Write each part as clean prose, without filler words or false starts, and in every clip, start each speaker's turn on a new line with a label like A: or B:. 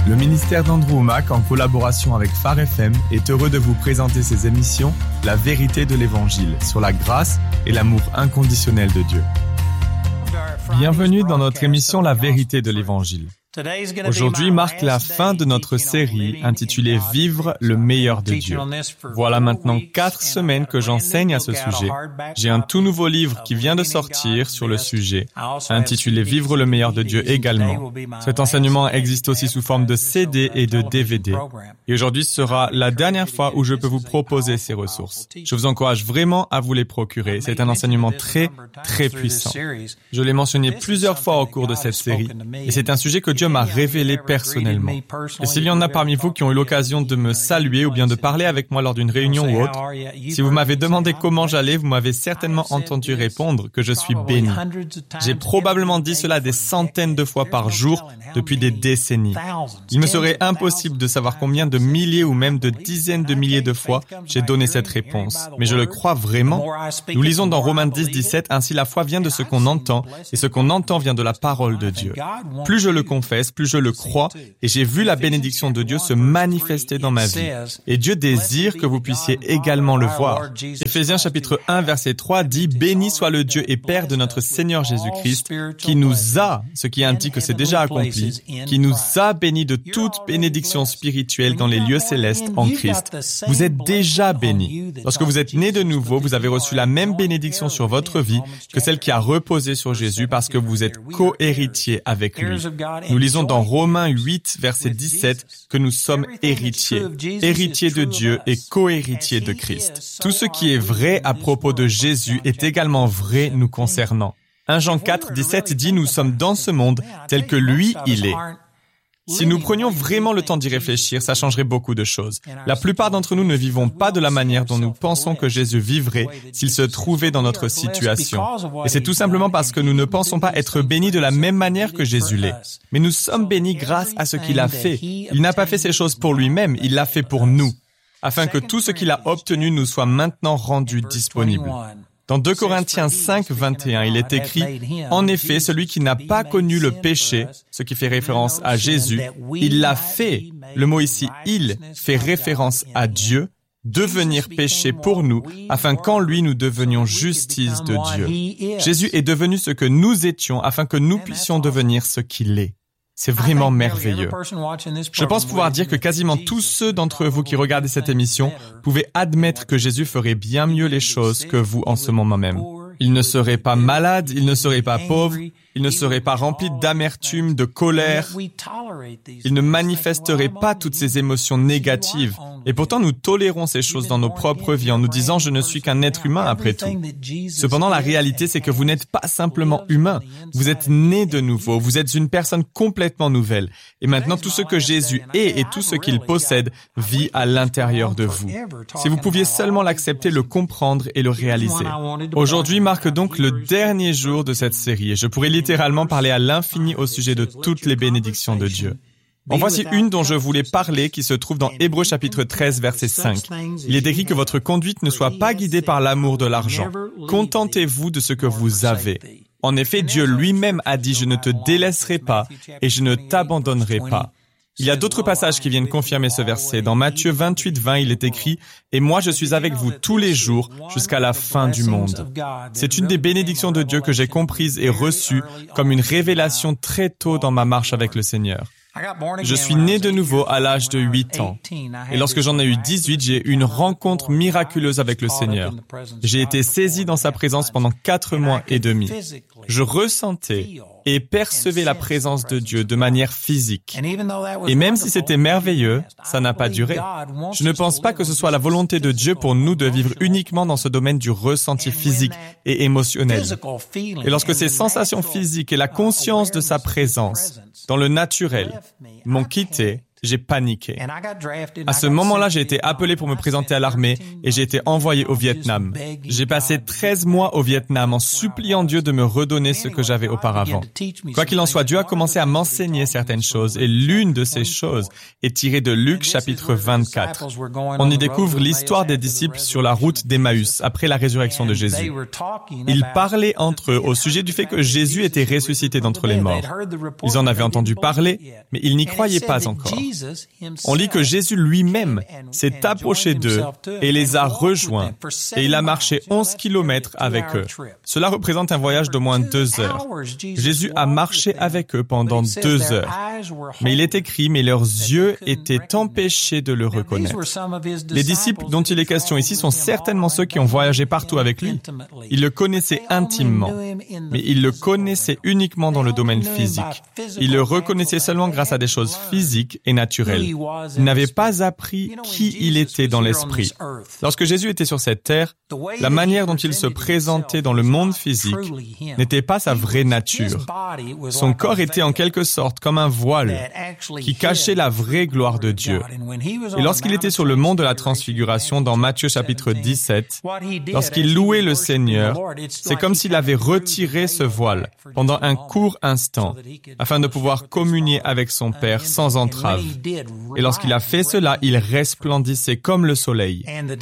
A: Le ministère d'Andrew Wommack, en collaboration avec Phare FM, est heureux de vous présenter ses émissions « La vérité de l'Évangile » sur la grâce et l'amour inconditionnel de Dieu. Bienvenue dans notre émission « La vérité de l'Évangile ». Aujourd'hui marque la fin de notre série intitulée « Vivre le meilleur de Dieu ». Voilà maintenant 4 semaines que j'enseigne à ce sujet. J'ai un tout nouveau livre qui vient de sortir sur le sujet, intitulé « Vivre le meilleur de Dieu » également. Cet enseignement existe aussi sous forme de CD et de DVD. Et aujourd'hui sera la dernière fois où je peux vous proposer ces ressources. Je vous encourage vraiment à vous les procurer. C'est un enseignement très, très puissant. Je l'ai mentionné plusieurs fois au cours de cette série, et c'est un sujet que Dieu m'a révélé personnellement. Et s'il y en a parmi vous qui ont eu l'occasion de me saluer ou bien de parler avec moi lors d'une réunion ou autre, si vous m'avez demandé comment j'allais, vous m'avez certainement entendu répondre que je suis béni. J'ai probablement dit cela des centaines de fois par jour depuis des décennies. Il me serait impossible de savoir combien de milliers ou même de dizaines de milliers de fois j'ai donné cette réponse. Mais je le crois vraiment. Nous lisons dans Romains 10, 17, « Ainsi la foi vient de ce qu'on entend, et ce qu'on entend vient de la parole de Dieu. » Plus je le confesse, plus je le crois, et j'ai vu la bénédiction de Dieu se manifester dans ma vie. Et Dieu désire que vous puissiez également le voir. Éphésiens chapitre 1, verset 3 dit « Béni soit le Dieu et Père de notre Seigneur Jésus-Christ, qui nous a, ce qui indique que c'est déjà accompli, qui nous a bénis de toute bénédiction spirituelle dans les lieux célestes en Christ. » Vous êtes déjà bénis. Lorsque vous êtes nés de nouveau, vous avez reçu la même bénédiction sur votre vie que celle qui a reposé sur Jésus parce que vous êtes co-héritiers avec lui. Nous lisons dans Romains 8, verset 17, que nous sommes héritiers, héritiers de Dieu et co-héritiers de Christ. Tout ce qui est vrai à propos de Jésus est également vrai nous concernant. 1 Jean 4, 17 dit « Nous sommes dans ce monde tel que lui, il est ». Si nous prenions vraiment le temps d'y réfléchir, ça changerait beaucoup de choses. La plupart d'entre nous ne vivons pas de la manière dont nous pensons que Jésus vivrait s'il se trouvait dans notre situation. Et c'est tout simplement parce que nous ne pensons pas être bénis de la même manière que Jésus l'est. Mais nous sommes bénis grâce à ce qu'il a fait. Il n'a pas fait ces choses pour lui-même, il l'a fait pour nous, afin que tout ce qu'il a obtenu nous soit maintenant rendu disponible. Dans 2 Corinthiens 5, 21, il est écrit « En effet, celui qui n'a pas connu le péché, ce qui fait référence à Jésus, il l'a fait. » Le mot ici « il » fait référence à Dieu, devenir péché pour nous, afin qu'en lui nous devenions justice de Dieu. Jésus est devenu ce que nous étions, afin que nous puissions devenir ce qu'il est. C'est vraiment merveilleux. Je pense pouvoir dire que quasiment tous ceux d'entre vous qui regardez cette émission pouvaient admettre que Jésus ferait bien mieux les choses que vous en ce moment même. Il ne serait pas malade, il ne serait pas pauvre, il ne serait pas rempli d'amertume, de colère. Il ne manifesterait pas toutes ces émotions négatives. Et pourtant, nous tolérons ces choses dans nos propres vies en nous disant « je ne suis qu'un être humain après tout ». Cependant, la réalité, c'est que vous n'êtes pas simplement humain. Vous êtes né de nouveau. Vous êtes une personne complètement nouvelle. Et maintenant, tout ce que Jésus est et tout ce qu'il possède vit à l'intérieur de vous. Si vous pouviez seulement l'accepter, le comprendre et le réaliser. Aujourd'hui marque donc le dernier jour de cette série et je pourrais littéralement parler à l'infini au sujet de toutes les bénédictions de Dieu. En voici une dont je voulais parler qui se trouve dans Hébreux chapitre 13, verset 5. Il est écrit que votre conduite ne soit pas guidée par l'amour de l'argent. Contentez-vous de ce que vous avez. En effet, Dieu lui-même a dit « Je ne te délaisserai pas et je ne t'abandonnerai pas ». Il y a d'autres passages qui viennent confirmer ce verset. Dans Matthieu 28, 20, il est écrit « Et moi je suis avec vous tous les jours jusqu'à la fin du monde ». C'est une des bénédictions de Dieu que j'ai comprises et reçues comme une révélation très tôt dans ma marche avec le Seigneur. Je suis né de nouveau à l'âge de 8 ans. Et lorsque j'en ai eu 18, j'ai eu une rencontre miraculeuse avec le Seigneur. J'ai été saisi dans sa présence pendant 4 mois et demi. Je ressentais et percevais la présence de Dieu de manière physique. Et même si c'était merveilleux, ça n'a pas duré. Je ne pense pas que ce soit la volonté de Dieu pour nous de vivre uniquement dans ce domaine du ressenti physique et émotionnel. Et lorsque ces sensations physiques et la conscience de sa présence dans le naturel m'ont quitté, j'ai paniqué. À ce moment-là, j'ai été appelé pour me présenter à l'armée et j'ai été envoyé au Vietnam. J'ai passé 13 mois au Vietnam en suppliant Dieu de me redonner ce que j'avais auparavant. Quoi qu'il en soit, Dieu a commencé à m'enseigner certaines choses et l'une de ces choses est tirée de Luc chapitre 24. On y découvre l'histoire des disciples sur la route d'Emmaüs après la résurrection de Jésus. Ils parlaient entre eux au sujet du fait que Jésus était ressuscité d'entre les morts. Ils en avaient entendu parler, mais ils n'y croyaient pas encore. On lit que Jésus lui-même s'est approché d'eux et les a rejoints, et il a marché 11 kilomètres avec eux. Cela représente un voyage d'au moins 2 heures. Jésus a marché avec eux pendant 2 heures. Mais il est écrit, mais leurs yeux étaient empêchés de le reconnaître. Les disciples dont il est question ici sont certainement ceux qui ont voyagé partout avec lui. Ils le connaissaient intimement, mais ils le connaissaient uniquement dans le domaine physique. Ils le reconnaissaient seulement grâce à des choses physiques et naturelles. Ils n'avaient pas appris qui il était dans l'esprit. Lorsque Jésus était sur cette terre, la manière dont il se présentait dans le monde physique n'était pas sa vraie nature. Son corps était en quelque sorte comme un voile qui cachait la vraie gloire de Dieu. Et lorsqu'il était sur le mont de la Transfiguration dans Matthieu chapitre 17, lorsqu'il louait le Seigneur, c'est comme s'il avait retiré ce voile pendant un court instant afin de pouvoir communier avec son Père sans entrave. Et lorsqu'il a fait cela, il resplendissait comme le soleil.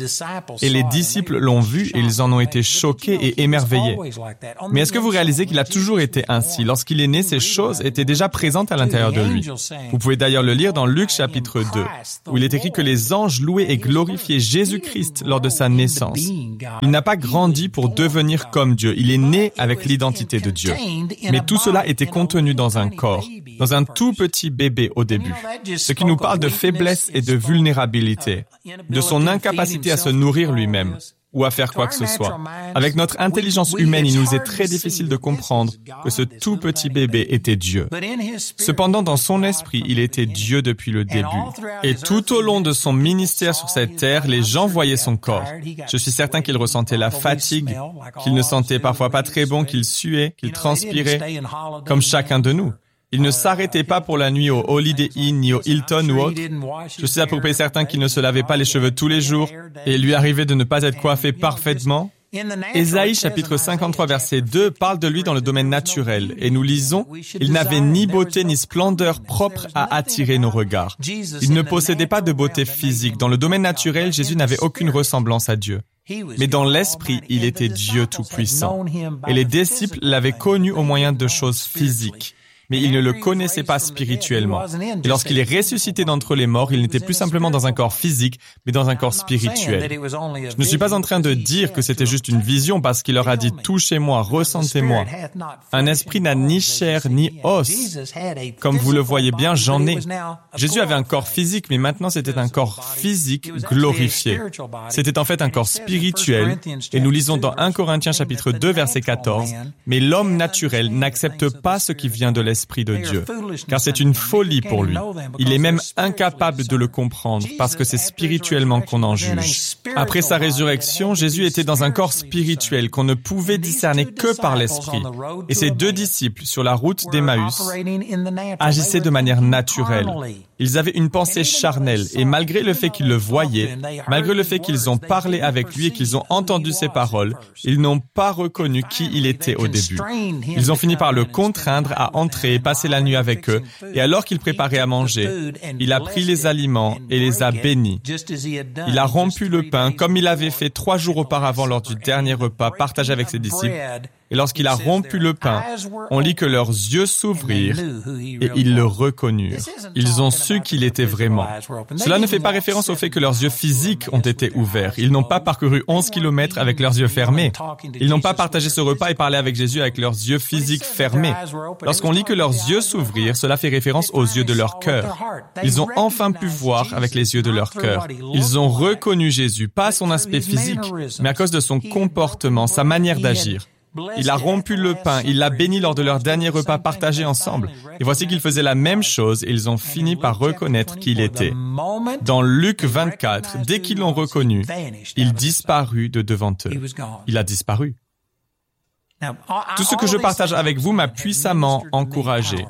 A: Et les disciples l'ont vu et ils en ont été choqués et émerveillés. Mais est-ce que vous réalisez qu'il a toujours été ainsi? Lorsqu'il est né, ces choses étaient déjà présentes à l'intérieur de lui. Vous pouvez d'ailleurs le lire dans Luc chapitre 2, où il est écrit que les anges louaient et glorifiaient Jésus-Christ lors de sa naissance. Il n'a pas grandi pour devenir comme Dieu. Il est né avec l'identité de Dieu. Mais tout cela était contenu dans un corps, dans un tout petit bébé au début. Ce qui nous parle de faiblesse et de vulnérabilité, de son incapacité à se nourrir lui-même ou à faire quoi que ce soit. Avec notre intelligence humaine, il nous est très difficile de comprendre que ce tout petit bébé était Dieu. Cependant, dans son esprit, il était Dieu depuis le début. Et tout au long de son ministère sur cette terre, les gens voyaient son corps. Je suis certain qu'il ressentait la fatigue, qu'il ne sentait parfois pas très bon, qu'il suait, qu'il transpirait, comme chacun de nous. Il ne s'arrêtait pas pour la nuit au Holiday Inn ni au Hilton ou autre. Je suis à peu près certain qu'il ne se lavait pas les cheveux tous les jours et il lui arrivait de ne pas être coiffé parfaitement. Ésaïe chapitre 53 verset 2 parle de lui dans le domaine naturel et nous lisons « Il n'avait ni beauté ni splendeur propre à attirer nos regards. Il ne possédait pas de beauté physique. Dans le domaine naturel, Jésus n'avait aucune ressemblance à Dieu. Mais dans l'esprit, il était Dieu tout-puissant. Et les disciples l'avaient connu au moyen de choses physiques. Mais il ne le connaissait pas spirituellement. Et lorsqu'il est ressuscité d'entre les morts, il n'était plus simplement dans un corps physique, mais dans un corps spirituel. Je ne suis pas en train de dire que c'était juste une vision parce qu'il leur a dit « Touchez-moi, ressentez-moi ». Un esprit n'a ni chair ni os. Comme vous le voyez bien, j'en ai. Jésus avait un corps physique, mais maintenant c'était un corps physique glorifié. C'était en fait un corps spirituel. Et nous lisons dans 1 Corinthiens chapitre 2 verset 14 « Mais l'homme naturel n'accepte pas ce qui vient de l'esprit de Dieu, car c'est une folie pour lui. Il est même incapable de le comprendre parce que c'est spirituellement qu'on en juge. Après sa résurrection, Jésus était dans un corps spirituel qu'on ne pouvait discerner que par l'esprit. Et ses 2 disciples sur la route d'Emmaüs agissaient de manière naturelle. Ils avaient une pensée charnelle et malgré le fait qu'ils le voyaient, malgré le fait qu'ils ont parlé avec lui et qu'ils ont entendu ses paroles, ils n'ont pas reconnu qui il était au début. Ils ont fini par le contraindre à entrer et passer la nuit avec eux, et alors qu'il préparait à manger, il a pris les aliments et les a bénis. Il a rompu le pain comme il avait fait 3 jours auparavant lors du dernier repas partagé avec ses disciples. Et lorsqu'il a rompu le pain, on lit que leurs yeux s'ouvrirent et ils le reconnurent. Ils ont su qu'il était vraiment. Cela ne fait pas référence au fait que leurs yeux physiques ont été ouverts. Ils n'ont pas parcouru 11 kilomètres avec leurs yeux fermés. Ils n'ont pas partagé ce repas et parlé avec Jésus avec leurs yeux physiques fermés. Lorsqu'on lit que leurs yeux s'ouvrirent, cela fait référence aux yeux de leur cœur. Ils ont enfin pu voir avec les yeux de leur cœur. Ils ont reconnu Jésus, pas à son aspect physique, mais à cause de son comportement, sa manière d'agir. Il a rompu le pain, il l'a béni lors de leur dernier repas partagé ensemble. Et voici qu'ils faisaient la même chose et ils ont fini par reconnaître qui il était. Dans Luc 24, dès qu'ils l'ont reconnu, il disparut de devant eux. Il a disparu. Tout ce que je partage avec vous m'a puissamment encouragé.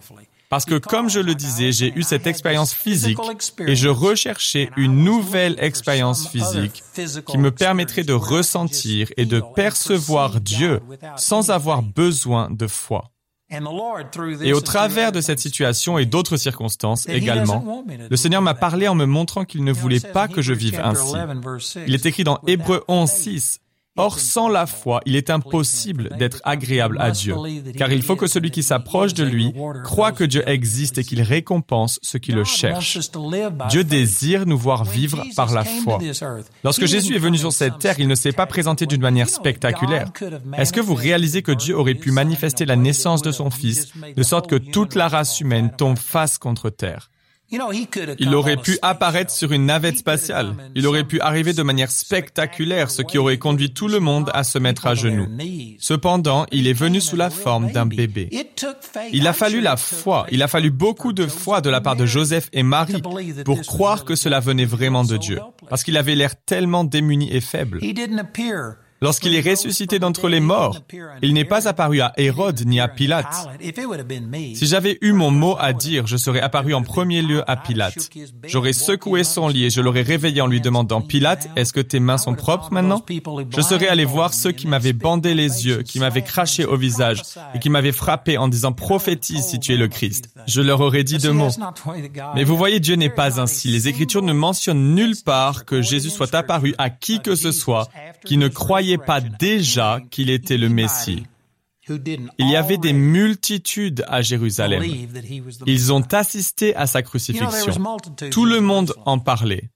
A: Parce que, comme je le disais, j'ai eu cette expérience physique et je recherchais une nouvelle expérience physique qui me permettrait de ressentir et de percevoir Dieu sans avoir besoin de foi. Et au travers de cette situation et d'autres circonstances également, le Seigneur m'a parlé en me montrant qu'il ne voulait pas que je vive ainsi. Il est écrit dans Hébreux 11:6. Or, sans la foi, il est impossible d'être agréable à Dieu, car il faut que celui qui s'approche de lui croit que Dieu existe et qu'il récompense ceux qui le cherchent. Dieu désire nous voir vivre par la foi. Lorsque Jésus est venu sur cette terre, il ne s'est pas présenté d'une manière spectaculaire. Est-ce que vous réalisez que Dieu aurait pu manifester la naissance de son Fils, de sorte que toute la race humaine tombe face contre terre? Il aurait pu apparaître sur une navette spatiale. Il aurait pu arriver de manière spectaculaire, ce qui aurait conduit tout le monde à se mettre à genoux. Cependant, il est venu sous la forme d'un bébé. Il a fallu la foi, il a fallu beaucoup de foi de la part de Joseph et Marie pour croire que cela venait vraiment de Dieu, parce qu'il avait l'air tellement démuni et faible. Lorsqu'il est ressuscité d'entre les morts, il n'est pas apparu à Hérode ni à Pilate. Si j'avais eu mon mot à dire, je serais apparu en premier lieu à Pilate. J'aurais secoué son lit et je l'aurais réveillé en lui demandant « Pilate, est-ce que tes mains sont propres maintenant ?» Je serais allé voir ceux qui m'avaient bandé les yeux, qui m'avaient craché au visage et qui m'avaient frappé en disant « Prophétise si tu es le Christ ». Je leur aurais dit 2 mots. Mais vous voyez, Dieu n'est pas ainsi. Les Écritures ne mentionnent nulle part que Jésus soit apparu à qui que ce soit qui ne croyait pas déjà qu'il était le Messie. Il y avait des multitudes à Jérusalem. Ils ont assisté à sa crucifixion. Tout le monde en parlait.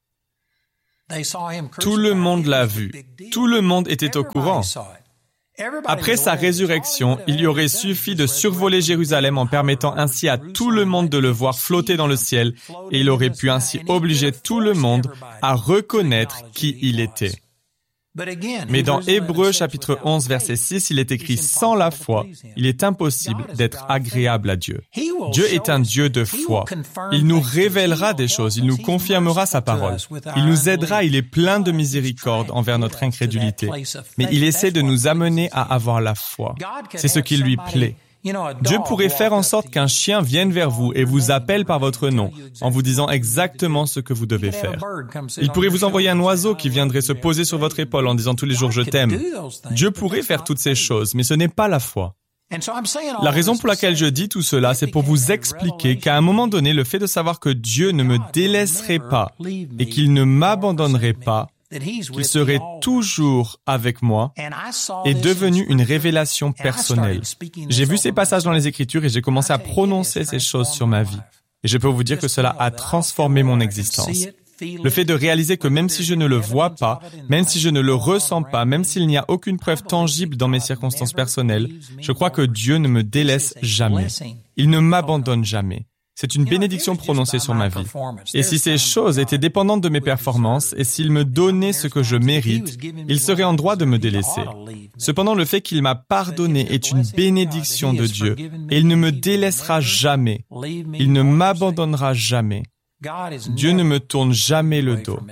A: Tout le monde l'a vu. Tout le monde était au courant. Après sa résurrection, il y aurait suffi de survoler Jérusalem en permettant ainsi à tout le monde de le voir flotter dans le ciel, et il aurait pu ainsi obliger tout le monde à reconnaître qui il était. Mais dans Hébreux chapitre 11 verset 6, il est écrit « Sans la foi, il est impossible d'être agréable à Dieu ». Dieu est un Dieu de foi. Il nous révélera des choses, il nous confirmera sa parole. Il nous aidera, il est plein de miséricorde envers notre incrédulité. Mais il essaie de nous amener à avoir la foi. C'est ce qui lui plaît. Dieu pourrait faire en sorte qu'un chien vienne vers vous et vous appelle par votre nom, en vous disant exactement ce que vous devez faire. Il pourrait vous envoyer un oiseau qui viendrait se poser sur votre épaule en disant tous les jours « Je t'aime ». Dieu pourrait faire toutes ces choses, mais ce n'est pas la foi. La raison pour laquelle je dis tout cela, c'est pour vous expliquer qu'à un moment donné, le fait de savoir que Dieu ne me délaisserait pas et qu'il ne m'abandonnerait pas, qu'il serait toujours avec moi, est devenu une révélation personnelle. J'ai vu ces passages dans les Écritures et j'ai commencé à prononcer ces choses sur ma vie. Et je peux vous dire que cela a transformé mon existence. Le fait de réaliser que même si je ne le vois pas, même si je ne le ressens pas, même s'il n'y a aucune preuve tangible dans mes circonstances personnelles, je crois que Dieu ne me délaisse jamais. Il ne m'abandonne jamais. C'est une bénédiction prononcée sur ma vie. Et si ces choses étaient dépendantes de mes performances, et s'il me donnait ce que je mérite, il serait en droit de me délaisser. Cependant, le fait qu'il m'a pardonné est une bénédiction de Dieu, et il ne me délaissera jamais. Il ne m'abandonnera jamais. Dieu ne me tourne jamais le dos.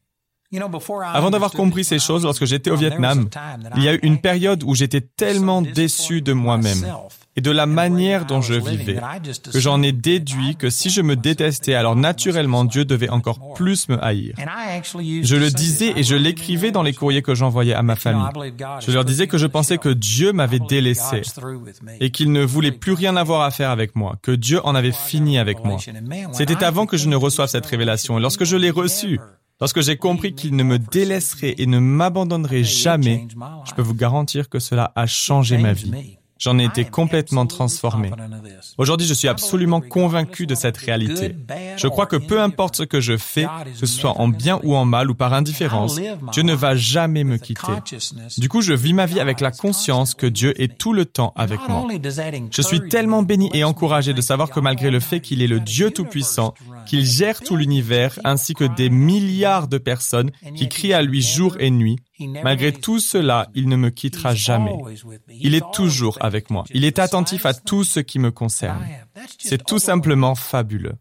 A: Avant d'avoir compris ces choses, lorsque j'étais au Vietnam, il y a eu une période où j'étais tellement déçu de moi-même et de la manière dont je vivais, que j'en ai déduit que si je me détestais, alors naturellement Dieu devait encore plus me haïr. Je le disais et je l'écrivais dans les courriers que j'envoyais à ma famille. Je leur disais que je pensais que Dieu m'avait délaissé et qu'il ne voulait plus rien avoir à faire avec moi, que Dieu en avait fini avec moi. C'était avant que je ne reçoive cette révélation. Et lorsque je l'ai reçue, lorsque j'ai compris qu'il ne me délaisserait et ne m'abandonnerait jamais, je peux vous garantir que cela a changé ma vie. J'en ai été complètement transformé. Aujourd'hui, je suis absolument convaincu de cette réalité. Je crois que peu importe ce que je fais, que ce soit en bien ou en mal ou par indifférence, Dieu ne va jamais me quitter. Du coup, je vis ma vie avec la conscience que Dieu est tout le temps avec moi. Je suis tellement béni et encouragé de savoir que malgré le fait qu'il est le Dieu Tout-Puissant, qu'il gère tout l'univers ainsi que des milliards de personnes qui crient à lui jour et nuit, Malgré tout cela, il ne me quittera jamais. Il est toujours avec moi. Il est attentif à tout ce qui me concerne. C'est tout simplement fabuleux.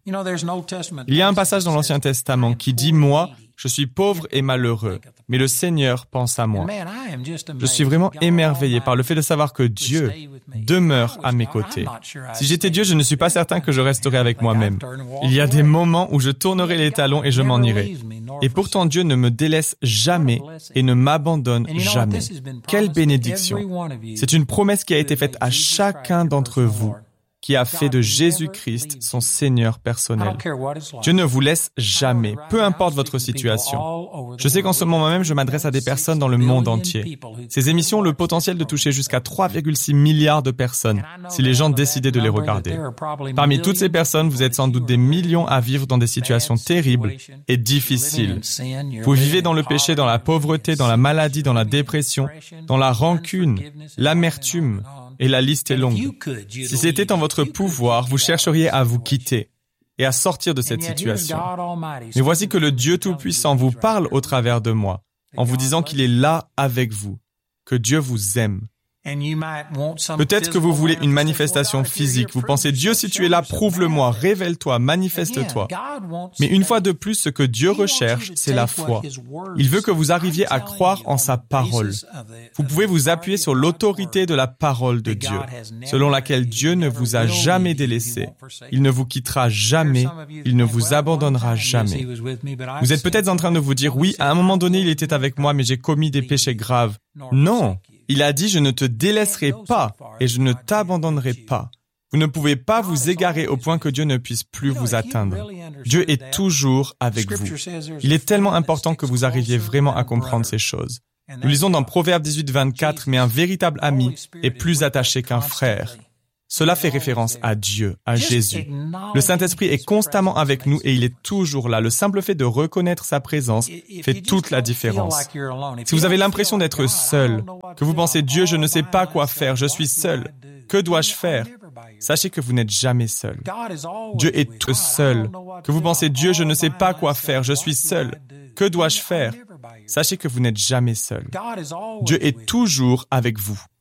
A: Il y a un passage dans l'Ancien Testament qui dit « Moi, je suis pauvre et malheureux, mais le Seigneur pense à moi. » Je suis vraiment émerveillé par le fait de savoir que Dieu demeure à mes côtés. Si j'étais Dieu, je ne suis pas certain que je resterais avec moi-même. Il y a des moments où je tournerai les talons et je m'en irai. Et pourtant, Dieu ne me délaisse jamais et ne m'abandonne jamais. Quelle bénédiction! C'est une promesse qui a été faite à chacun d'entre vous, qui a fait de Jésus-Christ son Seigneur personnel. Dieu ne vous laisse jamais, peu importe votre situation. Je sais qu'en ce moment même, je m'adresse à des personnes dans le monde entier. Ces émissions ont le potentiel de toucher jusqu'à 3,6 milliards de personnes, si les gens décidaient de les regarder. Parmi toutes ces personnes, vous êtes sans doute des millions à vivre dans des situations terribles et difficiles. Vous vivez dans le péché, dans la pauvreté, dans la maladie, dans la dépression, dans la rancune, l'amertume, et la liste est longue. Si c'était en votre pouvoir, vous chercheriez à vous quitter et à sortir de cette situation. Mais voici que le Dieu Tout-Puissant vous parle au travers de moi, en vous disant qu'il est là avec vous, que Dieu vous aime. Peut-être que vous voulez une manifestation physique. Vous pensez, Dieu, si tu es là, prouve-le-moi, révèle-toi, manifeste-toi. Mais une fois de plus, ce que Dieu recherche, c'est la foi. Il veut que vous arriviez à croire en sa parole. Vous pouvez vous appuyer sur l'autorité de la parole de Dieu, selon laquelle Dieu ne vous a jamais délaissé. Il ne vous quittera jamais. Il ne vous abandonnera jamais. Vous êtes peut-être en train de vous dire, oui, à un moment donné, il était avec moi, mais j'ai commis des péchés graves. Non! Il a dit, je ne te délaisserai pas et je ne t'abandonnerai pas. Vous ne pouvez pas vous égarer au point que Dieu ne puisse plus vous atteindre. Dieu est toujours avec vous. Il est tellement important que vous arriviez vraiment à comprendre ces choses. Nous lisons dans Proverbe 18, 24, « Mais un véritable ami est plus attaché qu'un frère. » Cela fait référence à Dieu, à Jésus. Le Saint-Esprit est constamment avec nous et il est toujours là. Le simple fait de reconnaître sa présence fait toute la différence. Si vous avez l'impression d'être seul, que vous pensez « Dieu, je ne sais pas quoi faire, je suis seul. Que dois-je faire ?» Sachez que vous n'êtes jamais seul. Dieu est tout seul. Que vous pensez « Dieu, je ne sais pas quoi faire, je suis seul. Que dois-je faire ?» Sachez que vous n'êtes jamais seul. Dieu est toujours avec vous.